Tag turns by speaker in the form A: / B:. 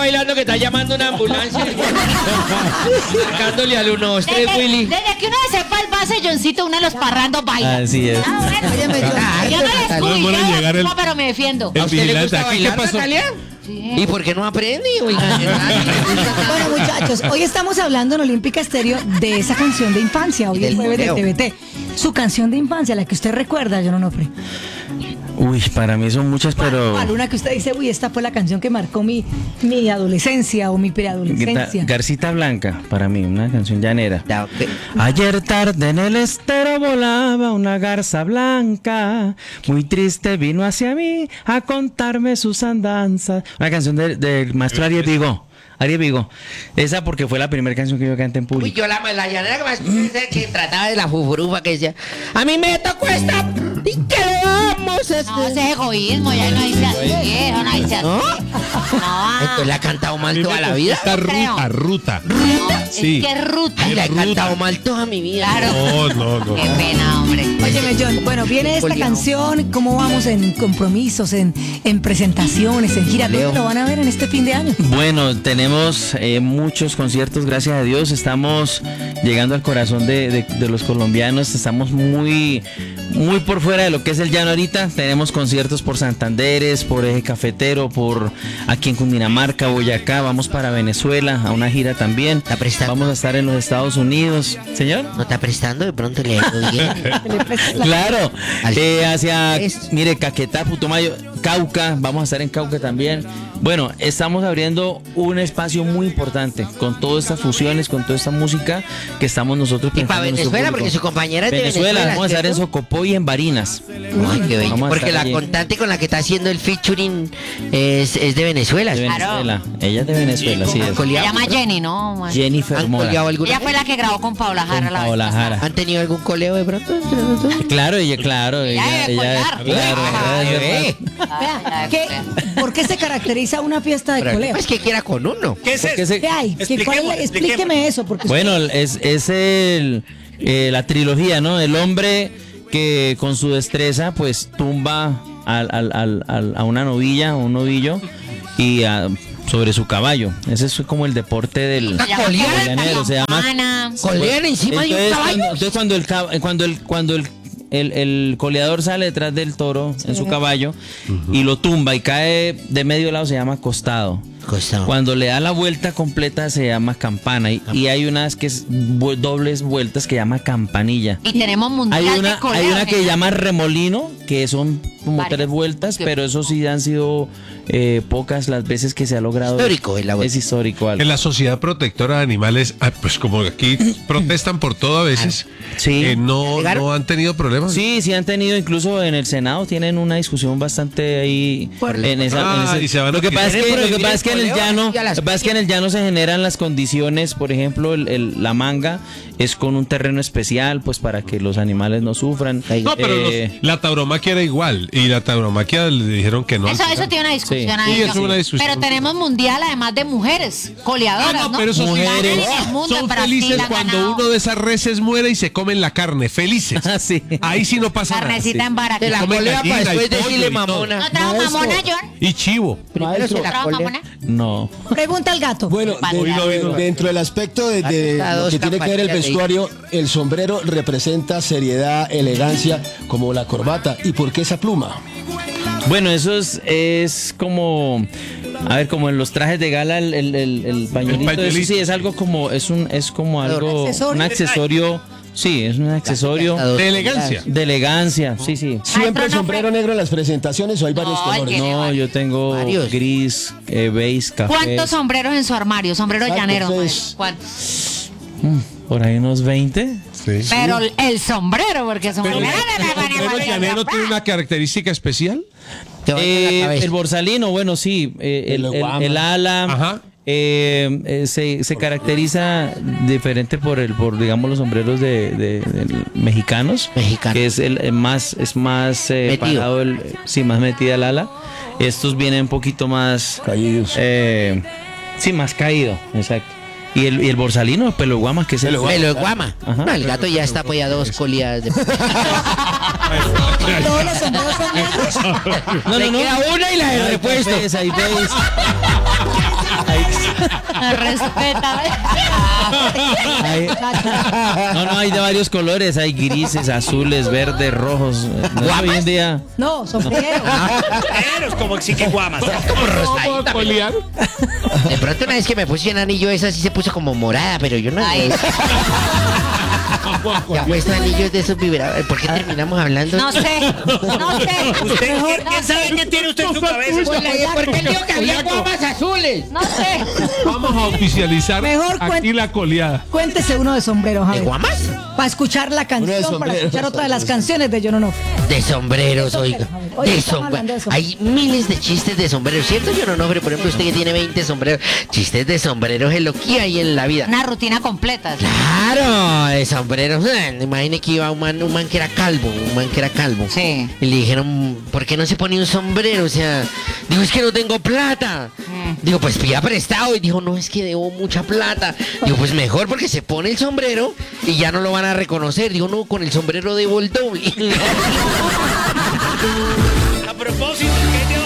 A: bailando que está llamando una ambulancia. Marcándole al 1, 2, 3, Willy.
B: Desde que uno sepa el base, Johncito, uno de los parrandos baila.
C: Así es.
B: Óyeme, yo no les escucho, pero me defiendo.
A: ¿A usted le gusta bailar,
D: ¿Qué pasó?
A: Natalia?
B: Sí.
A: ¿Y por qué no aprende? Oiga?
E: Bueno, muchachos, hoy estamos hablando en Olímpica Estéreo de esa canción de infancia. Hoy es jueves de TVT. Su canción de infancia, la que usted recuerda, John Onofre.
C: Uy, para mí son muchas, pero...
E: ¿Cuál? Una que usted dice, uy, esta fue la canción que marcó mi adolescencia o mi preadolescencia.
C: Garcita Blanca, para mí, una canción llanera. Ayer tarde en el estero volaba una garza blanca, muy triste vino hacia mí a contarme sus andanzas. Una canción del maestro Ariel Vigo. Ariel Vigo. Esa porque fue la primera canción que yo canté en público.
A: Uy, yo la llanera que más que trataba de la fufurufa que decía, a mí me tocó esta y que le vamos a
B: No, ese es egoísmo, ya no dice así, eso no dice así.
A: ¿No?
B: No.
A: Entonces la ha cantado mal toda la vida.
D: Esta
B: creo.
D: ruta.
B: Es
D: Sí.
B: que es ruta.
A: Ay, la he cantado mal toda mi vida.
B: Claro.
D: No.
B: Qué pena, hombre.
E: Óyeme, John, bueno, viene esta
A: Oleado.
E: canción, ¿cómo vamos en compromisos, en presentaciones, en gira? ¿Dónde lo van a ver en este fin de año?
C: Bueno, tenemos muchos conciertos, gracias a Dios. Estamos llegando al corazón de los colombianos. Estamos muy por fuera de lo que es el llano ahorita. Tenemos conciertos por Santanderes, por Eje Cafetero, por aquí en Cundinamarca, Boyacá. Vamos para Venezuela a una gira también.
A: ¿Está prestando?
C: Vamos a estar en los Estados Unidos. ¿Señor?
A: ¿No está prestando? De pronto le ha ido bien.
C: Claro, hacia,
A: Es.
C: mire, Caquetá, Putumayo, Cauca, vamos a estar en Cauca también. Bueno, estamos abriendo un espacio muy importante con todas estas fusiones, con toda esta música que estamos nosotros
A: Y para
C: pensando en nuestro
A: Venezuela,
C: público.
A: porque su compañera es de Venezuela.
C: Vamos a estar en
A: ¿cierto?
C: Socopó y en Barinas.
A: Ay, qué bello.
C: Vamos a
A: Porque
C: estar
A: la
C: allí.
A: cantante con la que está haciendo el featuring es de Venezuela.
C: De Venezuela. Ella es de Venezuela, sí
A: ¿Han
C: es.
B: Se
A: coleado?
B: llama Jenny, ¿no?
C: Jennifer
A: ¿Han
C: Mora.
A: coleado alguna
B: Ella fue
A: vez?
B: la que grabó con Paola Jara
C: Con
B: la vez
C: Paola
B: pasada.
C: Jara.
A: ¿Han tenido algún coleo de pronto entre los dos?
C: Claro, ella,
B: Ella debe colgar.
C: claro.
A: Ay,
C: ella-
A: bebé.
E: Vea, ¿por qué se caracteriza una fiesta de coleo?
A: Es que quiera con uno.
D: ¿Qué es
C: Porque
D: eso?
C: se-
E: ¿Qué hay? Explíqueme eso, porque
C: Bueno, es la trilogía, ¿no? El hombre que con su destreza pues tumba a una novilla, a un novillo y sobre su caballo. Ese es como el deporte del llanero, se llama.
A: Colean encima de un
C: Entonces,
A: caballo.
C: cuando el coleador sale detrás del toro en su caballo y lo tumba y cae de medio lado, se llama costado.
A: Costado.
C: Cuando le da la vuelta completa se llama campana y hay unas que es dobles vueltas que llama campanilla.
B: Y tenemos mundial
C: Hay
B: de
C: una
B: coleo.
C: que se llama remolino, que son como
B: Varias.
C: 3 vueltas, pero eso sí han sido pocas las veces que se ha logrado.
A: Histórico es la vuelta.
C: Es histórico algo.
D: En la Sociedad Protectora de Animales, pues como aquí protestan por todo a veces,
C: Sí.
D: no han tenido problemas.
C: Sí, sí han tenido, incluso en el Senado tienen una discusión bastante ahí en esa.
D: Y se van a
C: Lo que pasa es que en el llano,
A: coleo,
C: lo que pasa es que en el llano se generan las condiciones, por ejemplo, la manga es con un terreno especial, pues para que los animales no sufran.
D: No, pero la tauromaquia era igual y la tauromaquia le dijeron que no.
B: Eso tiene una discusión
C: Sí.
B: ahí.
D: Sí, es una discusión.
B: Pero tenemos mundial además de mujeres coleadoras, ¿no?
D: Pero esos
C: Mujeres.
B: Ganan en el mundo,
D: son
B: en Brasil
D: felices
B: han
D: cuando
B: ganado.
D: uno de esas reses muere y se comen la carne, felices.
C: Ah, sí.
D: Ahí sí no pasa nada.
B: Carnecita en Baracá.
A: De la
D: Comen
A: colea
D: gallina
A: para
D: y
A: después
D: pollo
A: decirle
D: y todo.
A: mamona.
B: ¿No trajo mamona, John?
D: Y chivo.
A: Primero se
B: ¿No
A: la
B: trajo
A: colea.
B: mamona?
C: No.
E: pregunta al gato.
F: Bueno,
B: Vale.
F: dentro del aspecto de
A: Está
F: lo
A: dos
F: que tiene que ver el
A: campanillas de-
F: vestuario, el sombrero representa seriedad, elegancia, como la corbata. ¿Y por qué esa pluma?
C: Bueno, eso es como, a ver, como en los trajes de gala el pañuelito, eso sí es algo como, es como algo,
E: ¿Accesorio?
C: un accesorio, sí, es un accesorio
D: De elegancia.
C: de elegancia, sí, sí.
F: ¿Siempre el
B: no,
F: sombrero negro en las presentaciones o hay varios
B: No,
F: colores?
B: tiene
C: No, yo tengo
A: varios.
C: gris, beige, café.
B: ¿Cuántos sombreros en su armario? Sombrero
F: Exacto,
B: llanero.
F: pues.
B: ¿Cuántos?
C: Por ahí unos 20.
D: Sí.
B: Pero el sombrero, porque
D: Pero
B: sombrero.
D: el sombrero llanero tiene una característica especial.
A: Te va a ir en la cabeza.
C: El borsalino, bueno, sí, el ala.
D: Ajá.
C: Se caracteriza diferente por digamos los sombreros de mexicanos,
A: Mexicanos.
C: que es más
A: Metido.
C: parado sí, más metida el ala. Estos vienen un poquito más
F: Caídos.
C: sí, más caído, exacto. Y el borsalino, pelo de guama, que es el
A: Pelo de guama.
C: Ajá.
A: No, el gato ya está apoyado 2 colillas de...
E: Todos los sombreros son negros.
C: No,
A: Le
C: no, no.
A: queda una y la de repuesto.
C: Ahí ves.
B: Respeta.
C: No, hay de varios colores. Hay grises, azules, verdes, rojos. No, hoy en día.
E: No, sombrero.
G: Eres como Xiquiguamas.
A: Como rosadita.
D: Poliar.
A: De pronto una vez que me puse un anillo, esa sí se puso como morada, pero yo no. Ya puesto anillos de esos vibradores. ¿Por qué terminamos hablando?
B: No sé.
G: ¿Usted quién sabe qué tiene usted en su cabeza?
A: ¿Por qué digo que había guamas azules?
B: No sé.
D: Vamos a oficializar
E: Mejor
D: aquí la coleada.
E: Cuéntese uno de sombreros, a
A: ¿De
E: ver.
A: guamas?
E: Para escuchar la canción, para
F: sombreros.
E: escuchar otra de las canciones de Yo No.
A: De sombreros, oiga.
E: Hoy
A: De
E: estamos hablando de
A: sombreros. Hay miles de chistes de sombreros, ¿cierto? Yo no, pero por ejemplo, usted que tiene 20 sombreros. Chistes de sombreros es lo que hay en la vida.
B: Una rutina completa.
A: Claro, de sombreros. Imagine que iba un man que era calvo,
B: Sí.
A: Y le dijeron, ¿por qué no se pone un sombrero? O sea, dijo, es que no tengo plata. Digo, pues pida prestado. Y dijo, no, es que debo mucha plata. Digo, pues mejor porque se pone el sombrero y ya no lo van a reconocer. Digo, no, con el sombrero debo el doble.
G: A propósito, ¿qué te